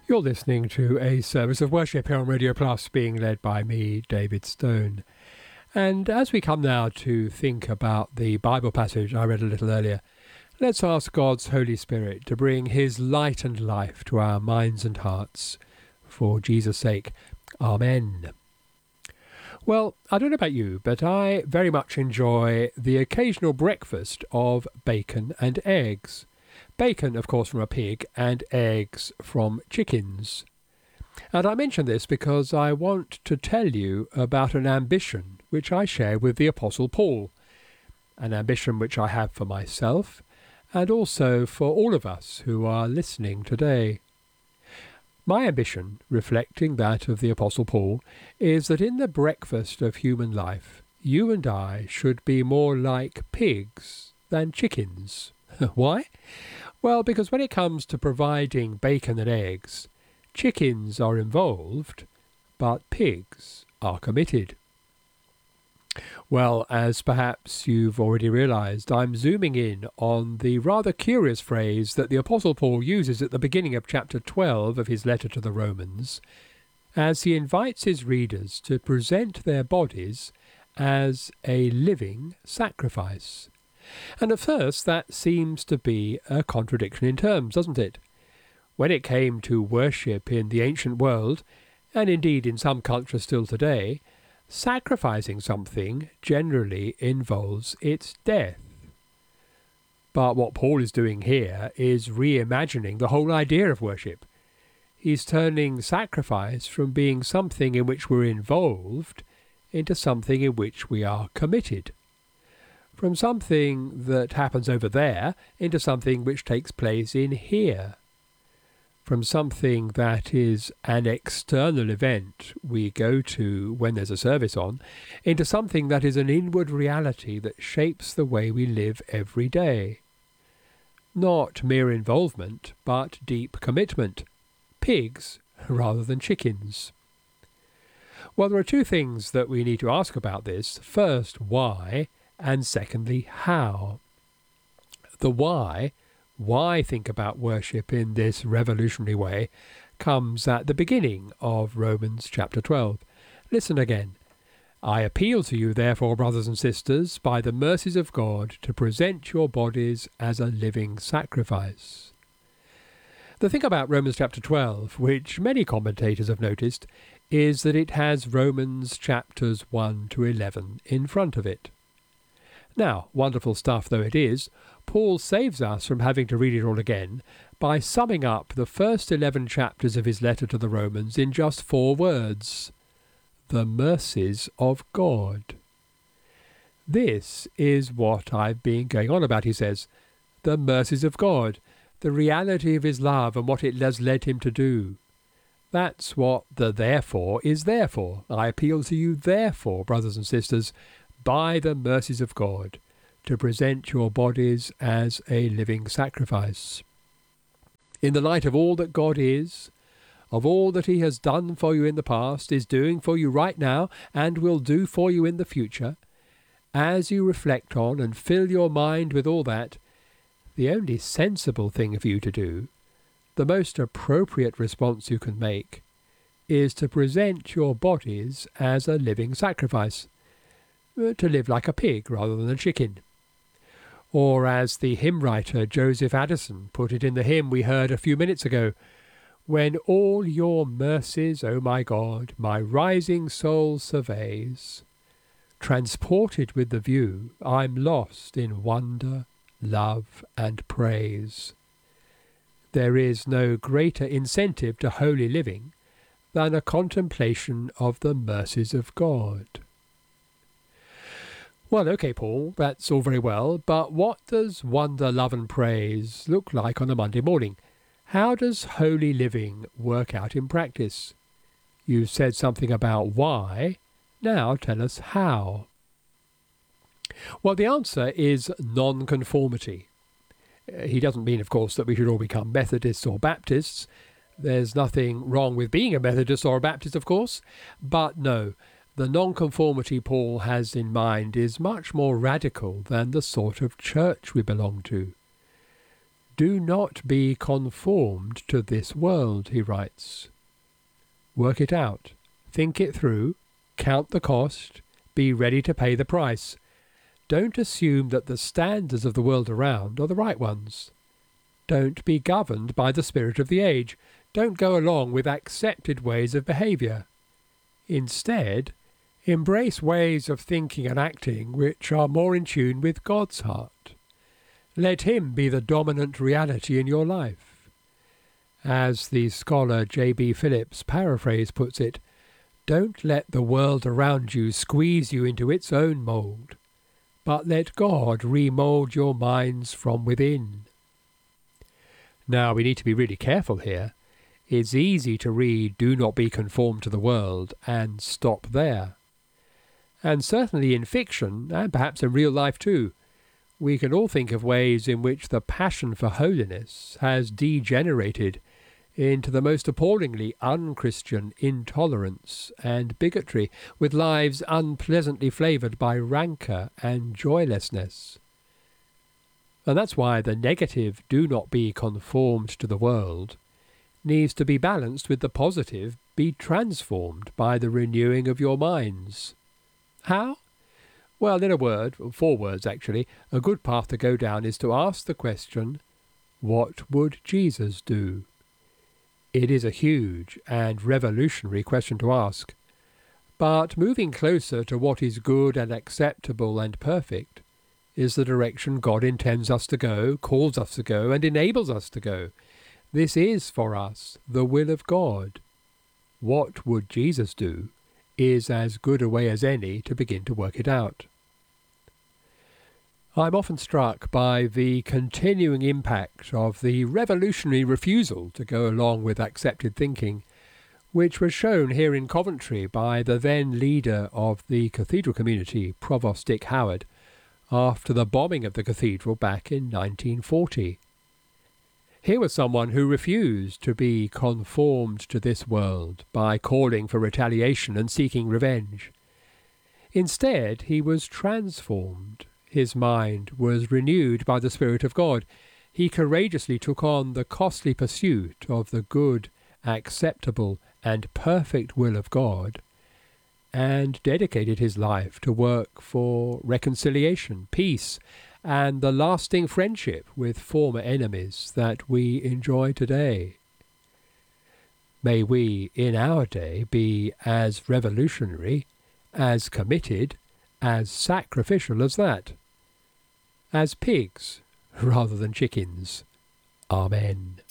You're listening to a service of worship here on Radio Plus being led by me, David Stone. And as we come now to think about the Bible passage I read a little earlier, let's ask God's Holy Spirit to bring his light and life to our minds and hearts. For Jesus' sake, Amen. Well, I don't know about you, but I very much enjoy the occasional breakfast of bacon and eggs. Bacon, of course, from a pig, and eggs from chickens. And I mention this because I want to tell you about an ambition which I share with the Apostle Paul, an ambition which I have for myself, and also for all of us who are listening today. My ambition, reflecting that of the Apostle Paul, is that in the breakfast of human life, you and I should be more like pigs than chickens. Why? Well, because when it comes to providing bacon and eggs, chickens are involved, but pigs are committed. Well, as perhaps you've already realized, I'm zooming in on the rather curious phrase that the Apostle Paul uses at the beginning of chapter 12 of his letter to the Romans, as he invites his readers to present their bodies as a living sacrifice. And at first that seems to be a contradiction in terms, doesn't it? When it came to worship in the ancient world, and indeed in some cultures still today, sacrificing something generally involves its death. But what Paul is doing here is reimagining the whole idea of worship. He's turning sacrifice from being something in which we're involved into something in which we are committed. From something that happens over there into something which takes place in here. From something that is an external event we go to when there's a service on, into something that is an inward reality that shapes the way we live every day. Not mere involvement, but deep commitment. Pigs rather than chickens. Well, there are two things that we need to ask about this. First, why? And secondly, how? The why think about worship in this revolutionary way, comes at the beginning of Romans chapter 12. Listen again. I appeal to you, therefore, brothers and sisters, by the mercies of God, to present your bodies as a living sacrifice. The thing about Romans chapter 12, which many commentators have noticed, is that it has Romans chapters 1 to 11 in front of it. Now, wonderful stuff though it is, Paul saves us from having to read it all again by summing up the first 11 chapters of his letter to the Romans in just 4 words. The mercies of God. This is what I've been going on about, he says. The mercies of God, the reality of his love and what it has led him to do. That's what the therefore is there for. I appeal to you, therefore, brothers and sisters, by the mercies of God, to present your bodies as a living sacrifice. In the light of all that God is, of all that he has done for you in the past, is doing for you right now, and will do for you in the future, as you reflect on and fill your mind with all that, the only sensible thing for you to do, the most appropriate response you can make, is to present your bodies as a living sacrifice. To live like a pig rather than a chicken. Or as the hymn writer Joseph Addison put it in the hymn we heard a few minutes ago, when all your mercies, O my God, my rising soul surveys, transported with the view, I'm lost in wonder, love, and praise. There is no greater incentive to holy living than a contemplation of the mercies of God. Well, okay, Paul, that's all very well, but what does wonder, love and praise look like on a Monday morning? How does holy living work out in practice? You said something about why. Now tell us how. Well, the answer is non-conformity. He doesn't mean, of course, that we should all become Methodists or Baptists. There's nothing wrong with being a Methodist or a Baptist, of course, but no. The nonconformity Paul has in mind is much more radical than the sort of church we belong to. Do not be conformed to this world, he writes. Work it out, think it through, count the cost, be ready to pay the price. Don't assume that the standards of the world around are the right ones. Don't be governed by the spirit of the age. Don't go along with accepted ways of behaviour. Instead, embrace ways of thinking and acting which are more in tune with God's heart. Let Him be the dominant reality in your life. As the scholar J.B. Phillips' paraphrase puts it, don't let the world around you squeeze you into its own mould, but let God remould your minds from within. Now, we need to be really careful here. It's easy to read, "Do not be conformed to the world," and stop there. And certainly in fiction, and perhaps in real life too, we can all think of ways in which the passion for holiness has degenerated into the most appallingly unchristian intolerance and bigotry, with lives unpleasantly flavoured by rancour and joylessness. And that's why the negative "do not be conformed to the world" needs to be balanced with the positive "be transformed by the renewing of your minds." How? Well, in a word, 4 words actually, a good path to go down is to ask the question, what would Jesus do? It is a huge and revolutionary question to ask, but moving closer to what is good and acceptable and perfect is the direction God intends us to go, calls us to go, and enables us to go. This is, for us, the will of God. What would Jesus do is as good a way as any to begin to work it out. I'm often struck by the continuing impact of the revolutionary refusal to go along with accepted thinking, which was shown here in Coventry by the then leader of the cathedral community, Provost Dick Howard, after the bombing of the cathedral back in 1940. Here was someone who refused to be conformed to this world by calling for retaliation and seeking revenge. Instead, he was transformed. His mind was renewed by the Spirit of God. He courageously took on the costly pursuit of the good, acceptable, and perfect will of God, and dedicated his life to work for reconciliation, peace, and the lasting friendship with former enemies that we enjoy today. May we, in our day, be as revolutionary, as committed, as sacrificial as that. As pigs rather than chickens. Amen.